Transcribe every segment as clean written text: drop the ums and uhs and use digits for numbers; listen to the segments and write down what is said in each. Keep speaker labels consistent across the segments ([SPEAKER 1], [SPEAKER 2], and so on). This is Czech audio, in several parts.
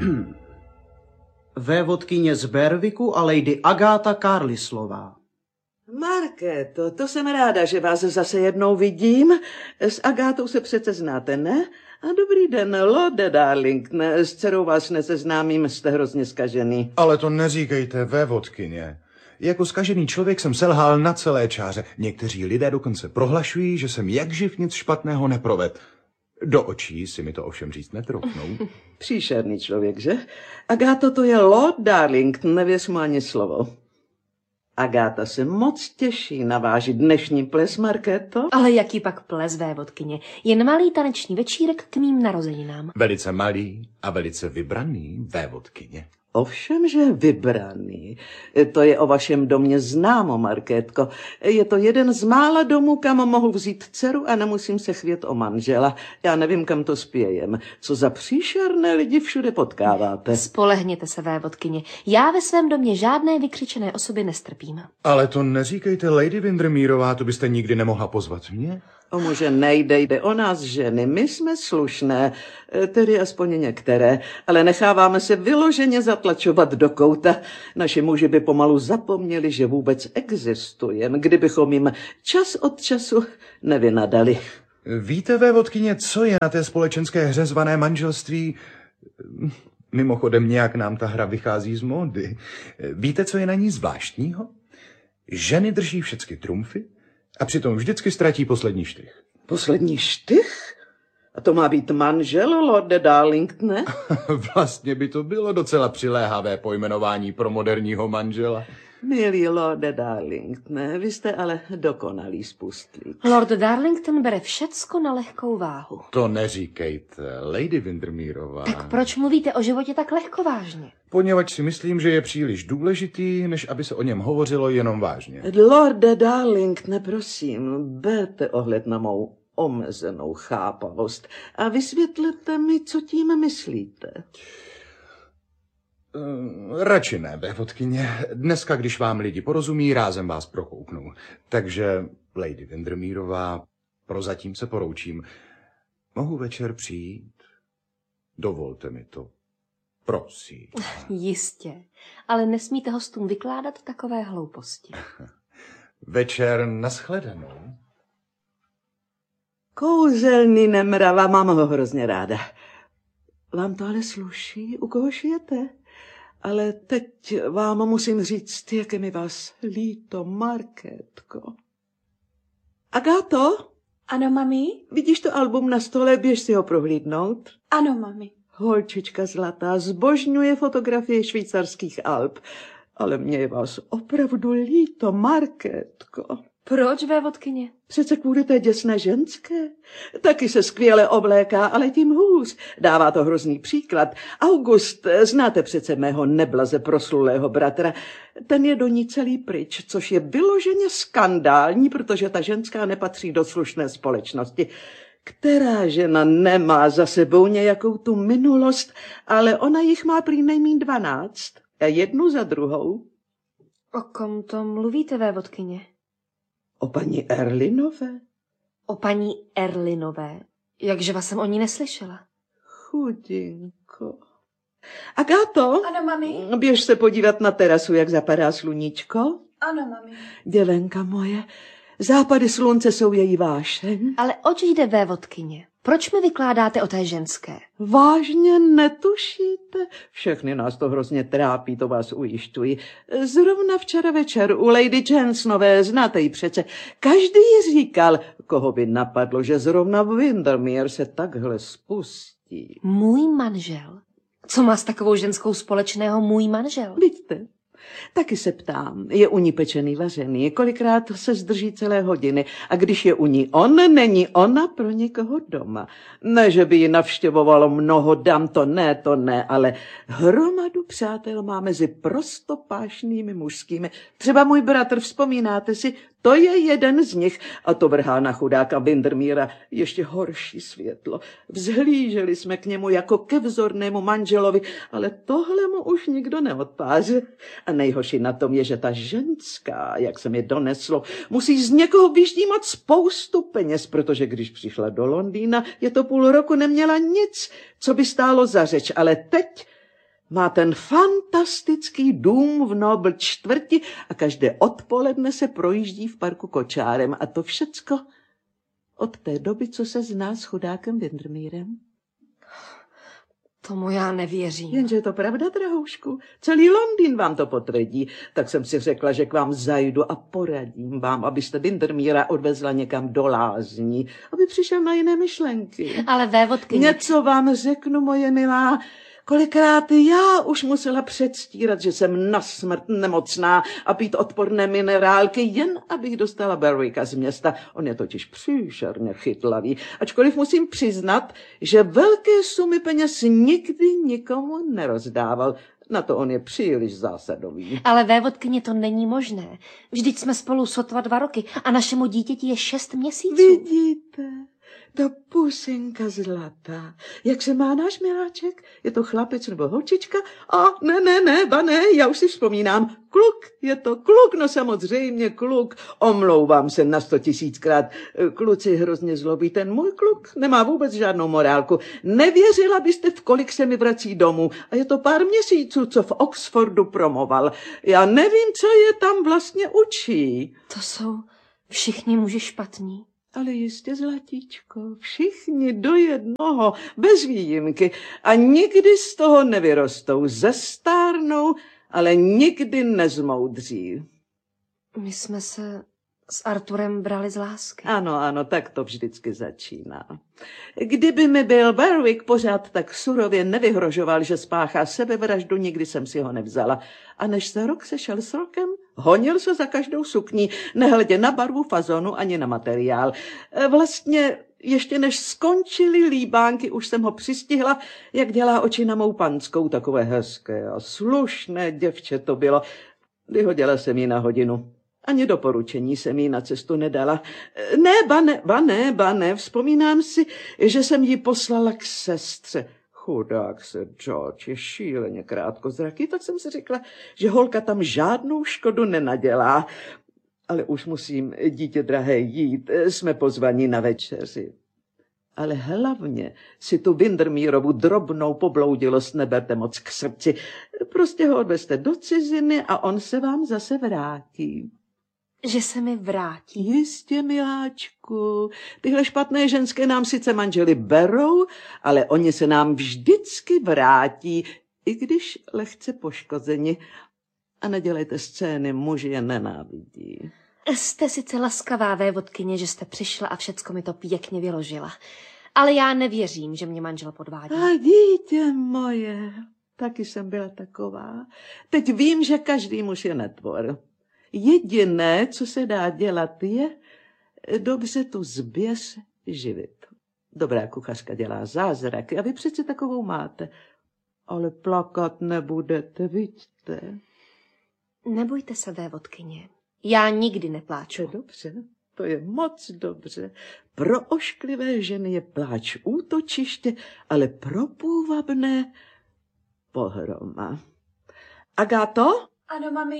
[SPEAKER 1] Vévodkyně z Berwiku a lady Agáta Carlislová.
[SPEAKER 2] Markéto, to jsem ráda, že vás zase jednou vidím. S Agátou se přece znáte, ne? A dobrý den, Lorde Darlington, s dcerou vás neseznámím, jste hrozně zkažený.
[SPEAKER 3] Ale to neříkejte, vévodkyně. Jako zkažený člověk jsem selhal na celé čáře. Někteří lidé dokonce prohlašují, že jsem jakživ nic špatného neproved. Do očí si mi to ovšem říct netroufnou.
[SPEAKER 2] Příšerný člověk, že? Agáto, to je Lord Darlington, nevěř mu ani slovo. Agáta se moc těší na váš dnešní ples, Markéto.
[SPEAKER 4] Ale jaký pak ples, vévodkyně? Jen malý taneční večírek k mým narozeninám.
[SPEAKER 3] Velice malý a velice vybraný, vévodkyně.
[SPEAKER 2] Ovšem, že vybraný. To je o vašem domě známo, Markétko. Je to jeden z mála domů, kam mohu vzít dceru a nemusím se chvět o manžela. Já nevím, kam to spějem. Co za příšerné lidi všude potkáváte.
[SPEAKER 4] Spolehněte se, vévodkyně. Já ve svém domě žádné vykřičené osoby nestrpím.
[SPEAKER 3] Ale to neříkejte, lady Windermereová, to byste nikdy nemohla pozvat mě?
[SPEAKER 2] O muže nejde, jde o nás ženy. My jsme slušné, tedy aspoň některé, ale necháváme se vyloženě zatlačovat do kouta. Naši muži by pomalu zapomněli, že vůbec existujeme, kdybychom jim čas od času nevynadali.
[SPEAKER 3] Víte, vévodkyně, co je na té společenské hře zvané manželství? Mimochodem, nějak nám ta hra vychází z módy. Víte, co je na ní zvláštního? Ženy drží všechny trumfy a přitom vždycky ztratí poslední štych.
[SPEAKER 2] Poslední štych? A to má být manžel, Lorde Darlingtone?
[SPEAKER 3] Vlastně by to bylo docela přiléhavé pojmenování pro moderního manžela.
[SPEAKER 2] Milý Lorde Darlingtone, vy jste ale dokonalý spustlík.
[SPEAKER 4] Lord Darlington bere všecko na lehkou váhu.
[SPEAKER 3] To neříkejte, lady Windermereová.
[SPEAKER 4] Tak proč mluvíte o životě tak lehkovážně?
[SPEAKER 3] Poněvadž si myslím, že je příliš důležitý, než aby se o něm hovořilo jenom vážně.
[SPEAKER 2] Lorde Darlingtone, prosím, berte ohled na mou omezenou chápavost a vysvětlete mi, co tím myslíte.
[SPEAKER 3] Radši ne, vévodkyně. Dneska, když vám lidi porozumí, rázem vás prokouknou. Takže, lady Windermereová, prozatím se poroučím. Mohu večer přijít? Dovolte mi to. Prosím.
[SPEAKER 4] Jistě, ale nesmíte hostům vykládat takové hlouposti.
[SPEAKER 3] Večer nashledanou.
[SPEAKER 2] Kouzelný nemrava, mám ho hrozně ráda. Vám to ale sluší, u koho šijete? Ale teď vám musím říct, jak je mi vás líto, Markétko. Agáto?
[SPEAKER 5] Ano, mami?
[SPEAKER 2] Vidíš to album na stole, běž si ho prohlídnout.
[SPEAKER 5] Ano, mami.
[SPEAKER 2] Holčička zlatá zbožňuje fotografie švýcarských Alp, ale mě je vás opravdu líto, Markétko.
[SPEAKER 4] Proč, vévodkyně?
[SPEAKER 2] Přece kvůli té děsné ženské. Taky se skvěle obléká, ale tím hůř. Dává to hrozný příklad. August, znáte přece mého neblaze proslulého bratra. Ten je do ní celý pryč, což je vyloženě skandální, protože ta ženská nepatří do slušné společnosti. Která žena nemá za sebou nějakou tu minulost, ale ona jich má prý nejmín 12. A jednu za druhou.
[SPEAKER 4] O kom to mluvíte, vévodkyně?
[SPEAKER 2] O paní Erlinové?
[SPEAKER 4] O paní Erlinové. Jakže vás jsem o ní neslyšela.
[SPEAKER 2] Chudinko. Agáto?
[SPEAKER 5] Ano, mami.
[SPEAKER 2] Běž se podívat na terasu, jak zapadá sluníčko.
[SPEAKER 5] Ano, mami.
[SPEAKER 2] Děvenka moje, západy slunce jsou její vášeň.
[SPEAKER 4] Ale oč jde, vévodkyně? Proč mi vykládáte o té ženské?
[SPEAKER 2] Vážně netušíte? Všechny nás to hrozně trápí, to vás ujišťuji. Zrovna včera večer u Lady Jensenové, znáte ji přece, každý ji říkal, koho by napadlo, že zrovna Windermere se takhle spustí.
[SPEAKER 4] Můj manžel? Co má s takovou ženskou společného můj manžel?
[SPEAKER 2] Vidíte? Taky se ptám, je u ní pečený vařený, kolikrát se zdrží celé hodiny a když je u ní on, není ona pro někoho doma. Ne, že by ji navštěvovalo mnoho dam, to ne, ale hromadu přátel má mezi prostopášnými mužskými. Třeba můj bratr, vzpomínáte si, to je jeden z nich a to vrhá na chudáka Windermera ještě horší světlo. Vzhlíželi jsme k němu jako ke vzornému manželovi, ale tohle mu už nikdo neodpáře. A nejhorší na tom je, že ta ženská, jak se mi doneslo, musí z někoho vyždímat spoustu peněz, protože když přišla do Londýna, je to půl roku neměla nic, co by stálo za řeč, ale teď Má ten fantastický dům v Nobel čtvrti a každé odpoledne se projíždí v parku kočárem. A to všecko od té doby, co se zná s chudákem Windermeerem.
[SPEAKER 4] Tomu já nevěřím.
[SPEAKER 2] Jenže je to pravda, drahoušku. Celý Londýn vám to potvrdí. Tak jsem si řekla, že k vám zajdu a poradím vám, abyste Windermeera odvezla někam do lázní, aby přišel na jiné myšlenky.
[SPEAKER 4] Ale vévodkyně...
[SPEAKER 2] Něco vám řeknu, moje milá. Kolikrát já už musela předstírat, že jsem na smrt nemocná a pít odporné minerálky, jen abych dostala Berwicka z města. On je totiž příšerně chytlavý. Ačkoliv musím přiznat, že velké sumy peněz nikdy nikomu nerozdával. Na to on je příliš zásadový.
[SPEAKER 4] Ale vévodkyně, to není možné. Vždyť jsme spolu sotva 2 roky a našemu dítěti je 6 měsíců.
[SPEAKER 2] Vidíte? Ta pusinka zlatá. Jak se má náš miláček? Je to chlapec nebo holčička? A ne, já už si vzpomínám. Kluk, je to kluk, no samozřejmě kluk. Omlouvám se na 100 000krát. Kluci hrozně zlobí. Ten můj kluk nemá vůbec žádnou morálku. Nevěřila byste, v kolik se mi vrací domů. A je to pár měsíců, co v Oxfordu promoval. Já nevím, co je tam vlastně učí.
[SPEAKER 4] To jsou všichni muži špatní.
[SPEAKER 2] Ale jistě, zlatíčko, všichni do jednoho, bez výjimky. A nikdy z toho nevyrostou, zestárnou, ale nikdy nezmoudří.
[SPEAKER 4] My jsme se s Arturem brali z lásky.
[SPEAKER 2] Ano, tak to vždycky začíná. Kdyby mi byl Berwick pořád tak surově nevyhrožoval, že spáchá sebevraždu, nikdy jsem si ho nevzala. A než se rok sešel s rokem, honil se za každou sukní, nehledě na barvu, fazonu ani na materiál. Vlastně ještě než skončily líbánky, už jsem ho přistihla, jak dělá oči na mou panskou, takové hezké a slušné děvče to bylo. Vyhodila jsem ji na hodinu. Ani doporučení jsem jí na cestu nedala. Ne, vzpomínám si, že jsem ji poslala k sestře. Chudák se George je šíleně krátkozraký, tak jsem si řekla, že holka tam žádnou škodu nenadělá. Ale už musím, dítě drahé, jít, jsme pozvaní na večeři. Ale hlavně si tu Windermeerovu drobnou pobloudilost neberte moc k srdci. Prostě ho odvezte do ciziny a on se vám zase vrátí.
[SPEAKER 4] Že se mi vrátí?
[SPEAKER 2] Jistě, miláčku. Tyhle špatné ženské nám sice manželi berou, ale oni se nám vždycky vrátí, i když lehce poškozeni. A nedělejte scény, muži je nenávidí.
[SPEAKER 4] Jste sice laskavá, vévodkyně, že jste přišla a všecko mi to pěkně vyložila. Ale já nevěřím, že mě manžel podvádí.
[SPEAKER 2] A dítě moje, taky jsem byla taková. Teď vím, že každý muž je netvor. Jediné, co se dá dělat, je dobře tu zběs živit. Dobrá kuchařka dělá zázraky a vy přece takovou máte. Ale plakat nebudete, vidíte.
[SPEAKER 4] Nebojte se, vévodkyně. Já nikdy nepláču.
[SPEAKER 2] To je dobře, to je moc dobře. Pro ošklivé ženy je pláč útočiště, ale pro půvabné pohroma. Agáto?
[SPEAKER 5] Ano, mami?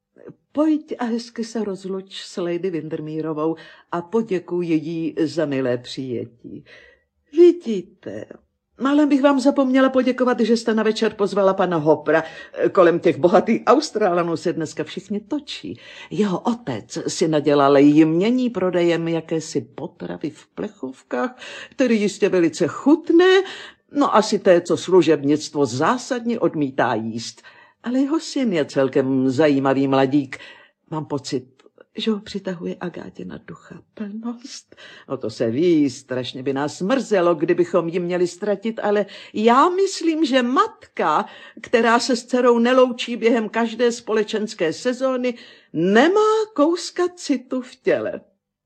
[SPEAKER 2] Pojď a hezky se rozluč s Lady Windermeerovou a poděkuji jí za milé přijetí. Vidíte, málem bych vám zapomněla poděkovat, že jste na večer pozvala pana Hoppera. Kolem těch bohatých Australanů se dneska všichni točí. Jeho otec si nadělal jmění prodejem jakési potravy v plechovkách, které jistě velice chutné, no asi té, co služebnictvo zásadně odmítá jíst. Ale jeho syn je celkem zajímavý mladík. Mám pocit, že ho přitahuje Agátina ducha plnost. No to se ví, strašně by nás mrzelo, kdybychom ji měli ztratit, ale já myslím, že matka, která se s dcerou neloučí během každé společenské sezóny, nemá kouska citu v těle.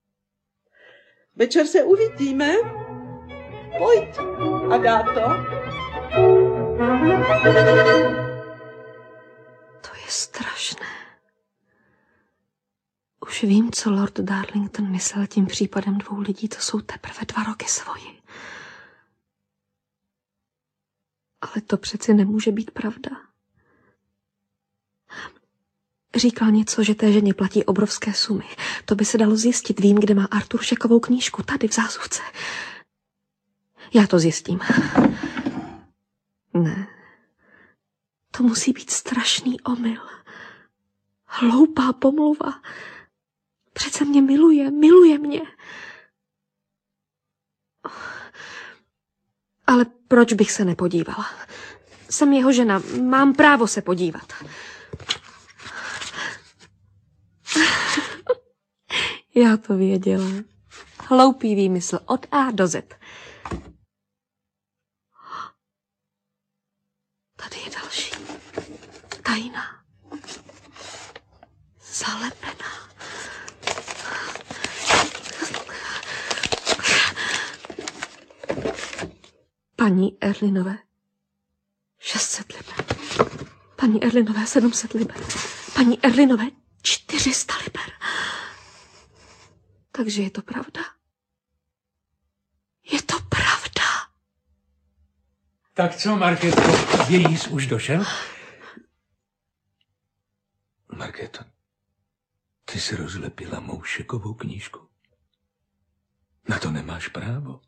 [SPEAKER 2] Večer se uvidíme. Pojď, Agáto.
[SPEAKER 4] To je strašné. Už vím, co Lord Darlington myslel tím případem 2 lidí, co jsou teprve 2 roky svoji. Ale to přeci nemůže být pravda. Říkal něco, že té ženě platí obrovské sumy. To by se dalo zjistit. Vím, kde má Artur šekovou knížku. Tady v zásuvce. Já to zjistím. Ne. To musí být strašný omyl. Hloupá pomluva. Přece mě miluje mě. Ale proč bych se nepodívala? Jsem jeho žena, mám právo se podívat. Já to věděla. Hloupý výmysl od A do Z. Tady je další. Tajná. Zalepená. Paní Erlinové 600 liber. Paní Erlinové 700 liber. Paní Erlinové 400 liber. Takže je to pravda. Je to pravda.
[SPEAKER 6] Tak co, Markétko, vějíř už došel? Markéto, ty jsi rozlepila mou šekovou knížku. Na to nemáš právo.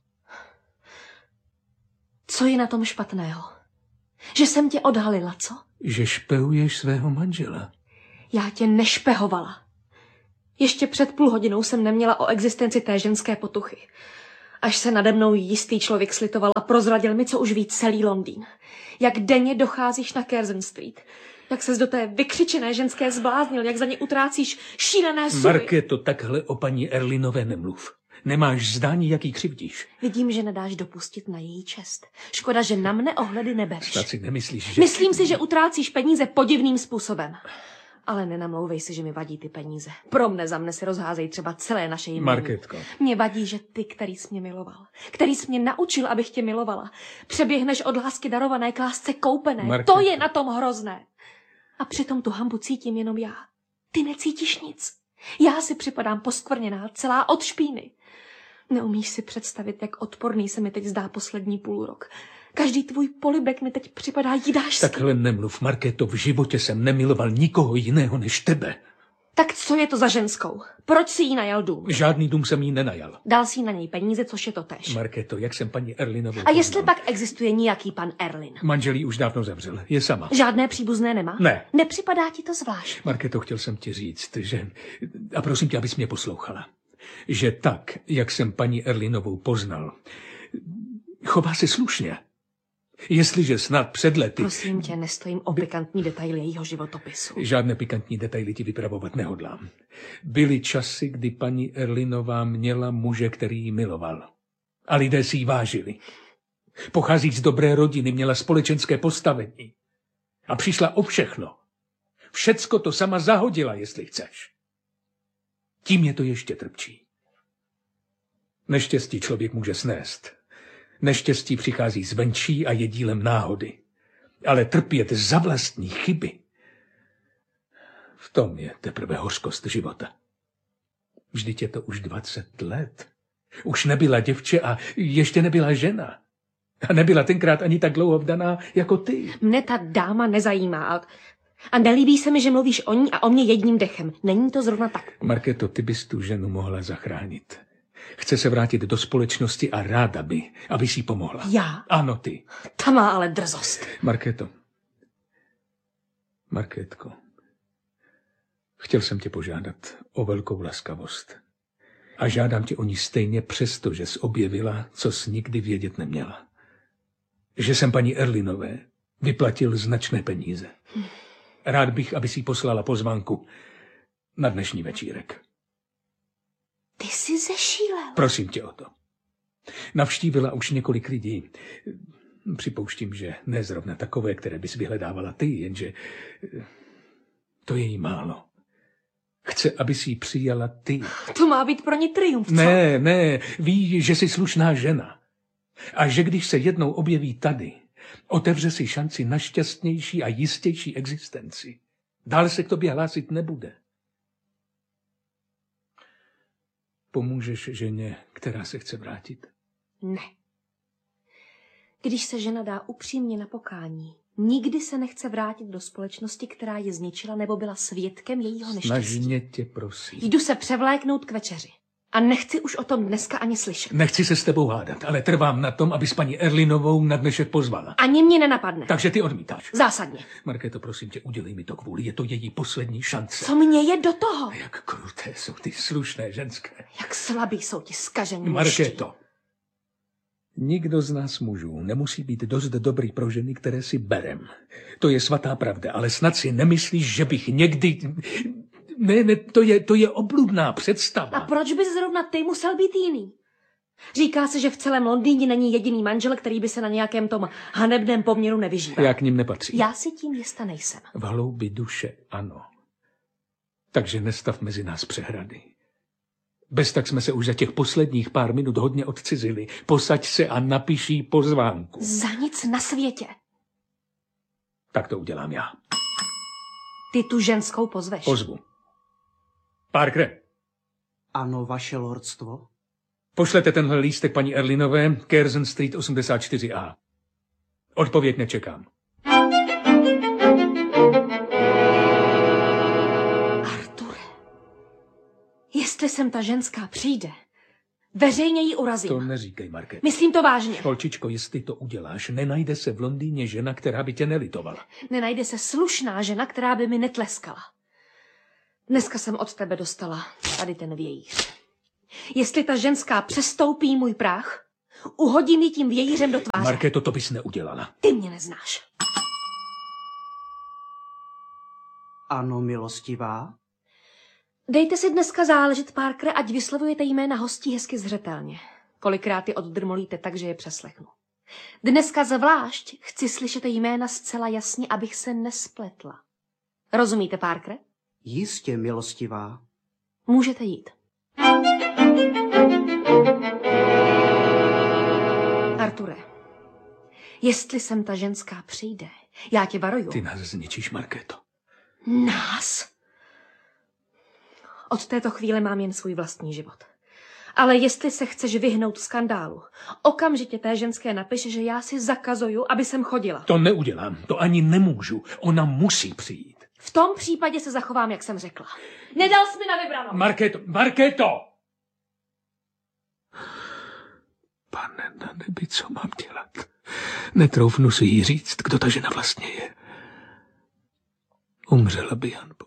[SPEAKER 4] Co je na tom špatného? Že jsem tě odhalila, co?
[SPEAKER 6] Že špehuješ svého manžela.
[SPEAKER 4] Já tě nešpehovala. Ještě před půl hodinou jsem neměla o existenci té ženské potuchy. Až se nade mnou jistý člověk slitoval a prozradil mi, co už ví celý Londýn. Jak denně docházíš na Curzon Street. Jak ses do té vykřičené ženské zbláznil, jak za ní utrácíš šílené sumy.
[SPEAKER 6] Markéto, takhle o paní Erlinové nemluv. Nemáš zdání, jak jí křivdíš.
[SPEAKER 4] Vidím, že nedáš dopustit na její čest. Škoda, že na mne ohledy nebereš.
[SPEAKER 6] Snad si nemyslíš, že...
[SPEAKER 4] Myslím si, že utrácíš peníze podivným způsobem. Ale nenamlouvej si, že mi vadí ty peníze. Pro mne za mne si rozházejí třeba celé naše jmény.
[SPEAKER 6] Markétko.
[SPEAKER 4] Mně vadí, že ty, který jsi mě miloval, který jsi mě naučil, abych tě milovala, přeběhneš od lásky darované k lásce koupené.
[SPEAKER 6] Markétko.
[SPEAKER 4] To je na tom hrozné. A přitom tu hanbu cítím jenom já. Ty necítíš nic. Já si připadám poskvrněná, celá od špíny. Neumíš si představit, jak odporný se mi teď zdá poslední půlrok. Každý tvůj polibek mi teď připadá jídášský.
[SPEAKER 6] Takhle nemluv, Markéto, v životě jsem nemiloval nikoho jiného než tebe.
[SPEAKER 4] Tak co je to za ženskou? Proč si jí najal dům?
[SPEAKER 6] Žádný dům jsem jí nenajal.
[SPEAKER 4] Dal si na něj peníze, což je to též.
[SPEAKER 6] Markéto, jak jsem paní Erlinovou
[SPEAKER 4] A jestli
[SPEAKER 6] poznal?
[SPEAKER 4] pak existuje nějaký pan Erlin?
[SPEAKER 6] Manžel jí už dávno zemřel, je sama.
[SPEAKER 4] Žádné příbuzné nemá?
[SPEAKER 6] Ne.
[SPEAKER 4] Nepřipadá ti to zvlášť?
[SPEAKER 6] Markéto, chtěl jsem ti říct, že... A prosím tě, abys mě poslouchala. Že tak, jak jsem paní Erlinovou poznal, chová se slušně. Jestliže snad před lety...
[SPEAKER 4] Prosím tě, nestojím o pikantní detaily jejího životopisu.
[SPEAKER 6] Žádné pikantní detaily ti vypravovat nehodlám. Byly časy, kdy paní Erlinová měla muže, který ji miloval. A lidé si ji vážili. Pochází z dobré rodiny, měla společenské postavení. A přišla o všechno. Všecko to sama zahodila, jestli chceš. Tím je to ještě trpčí. Neštěstí člověk může snést. Neštěstí přichází zvenčí a je dílem náhody. Ale trpět za vlastní chyby, v tom je teprve hořkost života. Vždyť je to už 20 let. Už nebyla děvče a ještě nebyla žena. A nebyla tenkrát ani tak dlouho vdaná jako ty.
[SPEAKER 4] Mne ta dáma nezajímá. A nelíbí se mi, že mluvíš o ní a o mě jedním dechem. Není to zrovna tak.
[SPEAKER 6] Markéto, ty bys tu ženu mohla zachránit. Chce se vrátit do společnosti a ráda by, aby si jí pomohla.
[SPEAKER 4] Já?
[SPEAKER 6] Ano, ty.
[SPEAKER 4] Ta má ale drzost.
[SPEAKER 6] Markétko, chtěl jsem tě požádat o velkou laskavost. A žádám tě o ní stejně přesto, že jsi objevila, co jsi nikdy vědět neměla. Že jsem paní Erlinové vyplatil značné peníze. Rád bych, aby si jí poslala pozvánku na dnešní večírek.
[SPEAKER 4] Ty jsi zešílel.
[SPEAKER 6] Prosím tě o to. Navštívila už několik lidí. Připouštím, že ne zrovna takové, které bys vyhledávala ty, jenže to je jí málo. Chce, aby si ji přijala ty.
[SPEAKER 4] To má být pro ní triumf, co?
[SPEAKER 6] Ne, ví, že jsi slušná žena. A že když se jednou objeví tady, otevře si šanci na šťastnější a jistější existenci. Dál se k tobě hlásit nebude. Pomůžeš ženě, která se chce vrátit?
[SPEAKER 4] Ne. Když se žena dá upřímně na pokání, nikdy se nechce vrátit do společnosti, která je zničila nebo byla svědkem jejího neštěstí.
[SPEAKER 6] Snažně tě, prosím.
[SPEAKER 4] Jdu se převléknout k večeři. A nechci už o tom dneska ani slyšet.
[SPEAKER 6] Nechci se s tebou hádat, ale trvám na tom, aby s paní Erlinovou na dnešek pozvala.
[SPEAKER 4] Ani mě nenapadne.
[SPEAKER 6] Takže ty odmítáš.
[SPEAKER 4] Zásadně.
[SPEAKER 6] Markéto, prosím tě, udělej mi to kvůli. Je to její poslední šance.
[SPEAKER 4] Co mě je do toho?
[SPEAKER 6] Jak kruté jsou ty slušné ženské.
[SPEAKER 4] Jak slabí jsou ti zkažení mužští.
[SPEAKER 6] Markéto, nikdo z nás mužů nemusí být dost dobrý pro ženy, které si berem. To je svatá pravda, ale snad si nemyslíš, že bych někdy... Ne, to je obludná představa.
[SPEAKER 4] A proč bys zrovna ty musel být jiný? Říká se, že v celém Londýně není jediný manžel, který by se na nějakém tom hanebném poměru nevyžíval.
[SPEAKER 6] Já k ním nepatřím.
[SPEAKER 4] Já si tím jista nejsem.
[SPEAKER 6] V hloubi duše ano. Takže nestav mezi nás přehrady. Bez tak jsme se už za těch posledních pár minut hodně odcizili. Posaď se a napiš jí pozvánku.
[SPEAKER 4] Za nic na světě.
[SPEAKER 6] Tak to udělám já.
[SPEAKER 4] Ty tu ženskou pozveš.
[SPEAKER 6] Pozvu. Parker,
[SPEAKER 1] Ano, vaše lordstvo.
[SPEAKER 6] pošlete tenhle lístek paní Erlinové, Curzon Street 84A. Odpověď nečekám.
[SPEAKER 4] Arture, jestli sem ta ženská přijde, veřejně ji urazím.
[SPEAKER 6] To neříkej, Markéto.
[SPEAKER 4] Myslím to vážně.
[SPEAKER 6] Holčičko, jestli to uděláš, nenajde se v Londýně žena, která by tě nelitovala.
[SPEAKER 4] Nenajde se slušná žena, která by mi netleskala. Dneska jsem od tebe dostala tady ten vějíř. Jestli ta ženská přestoupí můj práh, uhodím ji tím vějířem do tváře.
[SPEAKER 6] Markéto, to bys neudělala.
[SPEAKER 4] Ty mě neznáš.
[SPEAKER 1] Ano, milostivá.
[SPEAKER 4] Dejte si dneska záležet, Parker, ať vyslovujete jména hostí hezky zřetelně. Kolikrát je oddrmolíte tak, že je přeslechnu. Dneska zvlášť chci slyšet jména zcela jasně, abych se nespletla. Rozumíte, Parker?
[SPEAKER 1] Jistě, milostivá.
[SPEAKER 4] Můžete jít. Arture, jestli sem ta ženská přijde, já tě varuju.
[SPEAKER 6] Ty nás zničíš, Markéto.
[SPEAKER 4] Nás? Od této chvíle mám jen svůj vlastní život. Ale jestli se chceš vyhnout skandálu, okamžitě té ženské napiš, že já si zakazuju, aby sem chodila.
[SPEAKER 6] To neudělám, to ani nemůžu. Ona musí přijít.
[SPEAKER 4] V tom případě se zachovám, jak jsem řekla. Nedal jsi mi na vybranou.
[SPEAKER 6] Markéto! Pane na nebi, co mám dělat? Netroufnu si jí říct, kdo ta žena vlastně je. Umřela by, Jan